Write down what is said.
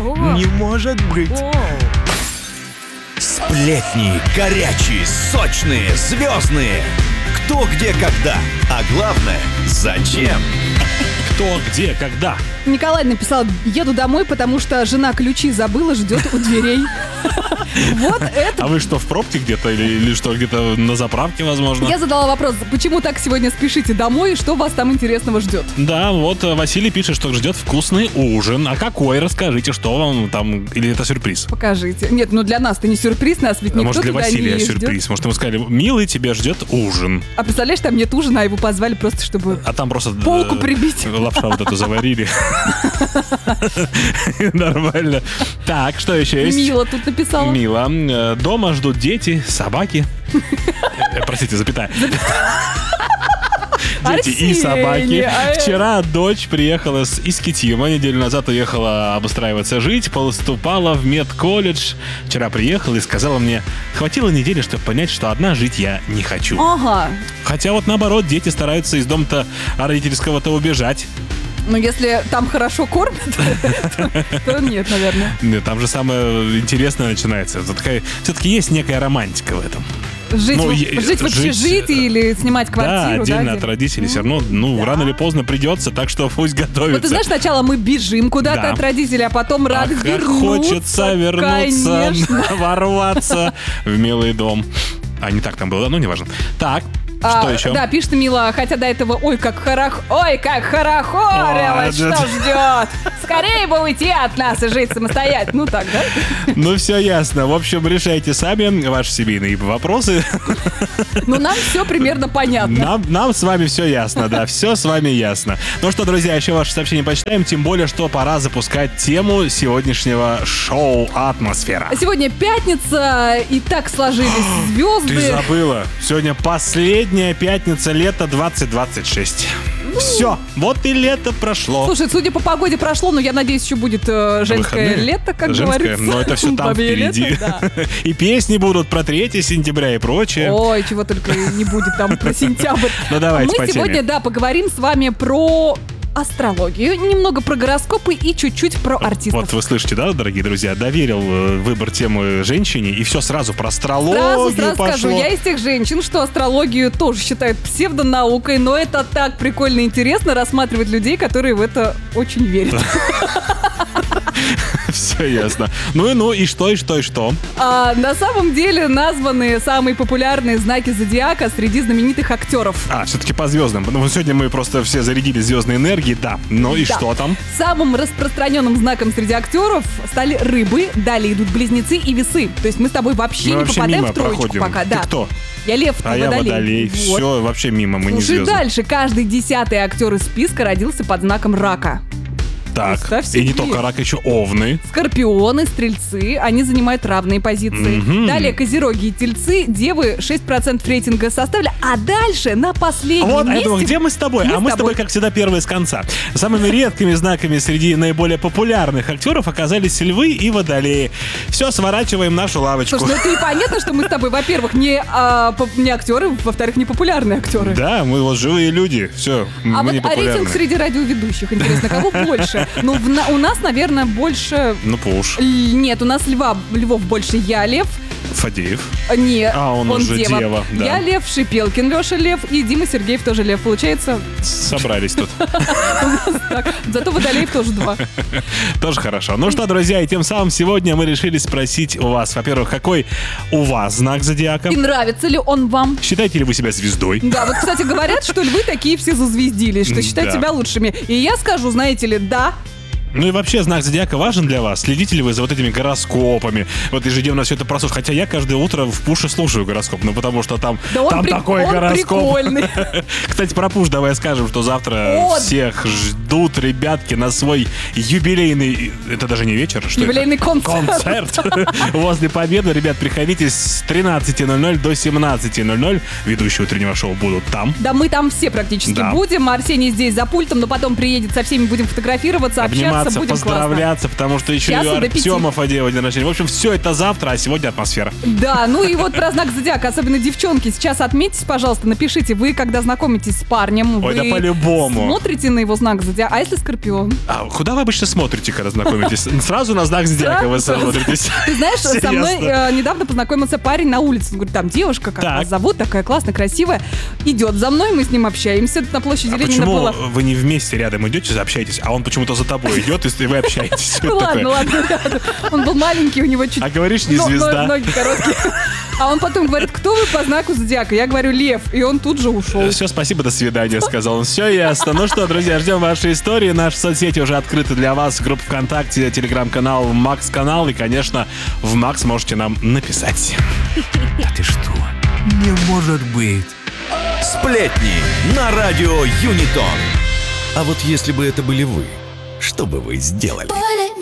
Не может быть. Сплетни горячие, сочные, звездные. Кто, где, когда. А главное, зачем? Кто, где, когда. Николай написал: еду домой, потому что жена ключи забыла, ждет у дверей. Вот это... А вы что, в пробке где-то или что, где-то на заправке, возможно? Я задала вопрос, почему так сегодня спешите домой, и что вас там интересного ждет? Да, вот Василий пишет, что ждет вкусный ужин. А какой? Расскажите, что вам там... Или это сюрприз? Покажите. Нет, ну для нас это не сюрприз, нас ведь никто Может, для туда Василия не сюрприз. ждет. Может, ему сказали: милый, тебя ждет ужин. А представляешь, там нет ужина, а его позвали просто, чтобы А там просто... полку прибить. Лапша вот эту заварили. Нормально. Так, что еще есть? Мила тут написала. Мила. Дома ждут дети, собаки. Простите, запятая. Дети и собаки. Вчера дочь приехала из Китима, неделю назад уехала обустраиваться жить, поступала в медколледж. Вчера приехала и сказала мне: хватило недели, чтобы понять, что одна жить я не хочу. Ага. Хотя вот наоборот, дети стараются из дома-то родительского-то убежать. Ну, если там хорошо кормят, то нет, наверное. Нет, там же самое интересное начинается. Все-таки есть некая романтика в этом. Жить в общежитии или снимать квартиру, да? Отдельно от родителей все равно, рано или поздно придется, так что пусть готовятся. Вот ты знаешь, сначала мы бежим куда-то от родителей, а потом рады вернуться. Хочется вернуться, ворваться в милый дом. А не так там было, ну, неважно. Так, что еще? Да, пишет Мила, хотя до этого ой, как хорохорилось, что ждет. Скорее бы уйти от нас и жить самостоятельно. Ну так, да? Ну, все ясно. В общем, решайте сами ваши семейные вопросы. Ну, нам все примерно понятно. Нам с вами все ясно, да, все с вами ясно. Ну что, друзья, еще ваши сообщения почитаем, тем более, что пора запускать тему сегодняшнего шоу «Атмосфера». Сегодня пятница, и так сложились звезды. Ты забыла. Сегодня последняя пятница лета 2026. Все, вот и лето прошло. Слушай, судя по погоде прошло, но я надеюсь, еще будет женское Выходные? лето, как Женское, говорится. но это все там впереди. Лето, да. И песни будут про 3 сентября и прочее. Ой, чего только не будет там про сентябрь. Ну давайте по Мы сегодня, теме. поговорим с вами про астрологию, немного про гороскопы и чуть-чуть про артистов. Вот вы слышите, да, дорогие друзья, доверил выбор темы женщине, и все сразу про астрологию Сразу пошло. скажу, я из тех женщин, что астрологию тоже считают псевдонаукой, но это так прикольно и интересно рассматривать людей, которые в это очень верят. Все ясно. Ну и что? На самом деле названы самые популярные знаки зодиака среди знаменитых актеров. Все-таки по звездам. Ну, сегодня мы просто все зарядили звездной энергией, да. Ну и что там? Самым распространенным знаком среди актеров стали рыбы, далее идут близнецы и весы. То есть мы с тобой вообще не попадаем в троечку проходим. пока. Ты Да. кто? Я лев, ты я водолей. водолей. Вот. Все, вообще мимо, мы не Слушай, звезды. дальше. Каждый 10-й актер из списка родился под знаком рака. Так, Представь и не себе. только рак, еще овны. Скорпионы, стрельцы, они занимают равные позиции. Мгм. Далее козероги и тельцы, девы 6% рейтинга составили, а дальше на последнем Вот, я месте... думаю, где мы с тобой? Мы Мы с с тобой, как всегда, первые с конца. Самыми редкими знаками среди наиболее популярных актеров оказались львы и водолеи. Все, сворачиваем нашу лавочку. Слушай, ну это и понятно, что мы с тобой, во-первых, не актеры, во-вторых, не популярные актеры. Да, мы вот живые люди. Все, А мы не вот рейтинг популярны. среди радиоведущих, интересно, кого больше? Ну, у нас, наверное, больше... Ну, пуш. Нет, у нас львов больше. Я лев. Фадеев. Нет, Он уже дева, да. Я лев, Шипелкин Леша лев и Дима Сергеев тоже лев. Получается, Собрались тут. так. Зато Водолеев тоже 2. Тоже хорошо. Ну что, друзья, и тем самым сегодня мы решили спросить у вас, во-первых, какой у вас знак зодиака? И нравится ли он вам? Считаете ли вы себя звездой? Да, вот, кстати, говорят, что львы такие все зазвездились, что считают Да. себя лучшими. И я скажу, знаете ли, да. Ну и вообще, знак зодиака важен для вас? Следите ли вы за вот этими гороскопами? Вот ежедневно все это прослушать. Хотя я каждое утро в Пуше слушаю гороскоп, ну потому что там такой гороскоп. Прикольный. Кстати, про Пуш давай скажем, что завтра всех ждут ребятки на свой юбилейный... Это даже не вечер, что Юбилейный это? концерт. Возле Победы. Ребят, приходите с 13:00 до 17:00. Ведущие утреннего шоу будут там. Да, мы там все практически Да. будем. Арсений здесь за пультом, но потом приедет, со всеми будем фотографироваться, общаться. общаться, будем поздравляться, потому что еще Часа и до 5. Артема Фадеева день рождения. В общем, все это завтра, а сегодня атмосфера. Да, ну и вот про знак зодиака, особенно девчонки, сейчас отметьтесь, пожалуйста, напишите, вы, когда знакомитесь с парнем, Ой, вы да по-любому. смотрите на его знак зодиака, а если Скорпион? А куда вы обычно смотрите, когда знакомитесь? Сразу на знак зодиака вы Сразу. смотритесь. Ты знаешь, со мной Серьезно? недавно познакомился парень на улице. Он говорит, там девушка, как Так. вас зовут, такая классная, красивая. Идет за мной, мы с ним общаемся. На площади А Ленина почему было. вы не вместе рядом идете, общаетесь, а он почему-то за тобой идет, и вы общаетесь? Что Ну это ладно, такое? ладно, рядом. Он был маленький, у него чуть... А говоришь, не но- звезда. Ноги короткие. А он потом говорит, кто вы по знаку зодиака? Я говорю, лев. И он тут же ушел. Все, спасибо, до свидания, сказал он. Все ясно. Ну что, друзья, ждем ваши истории. Наши соцсети уже открыты для вас. Группа ВКонтакте, телеграм-канал, Макс-канал. И, конечно, в Макс можете нам написать. Да ты что? Не может быть. Сплетни на радио Юнитон. А вот если бы это были вы, что бы вы сделали?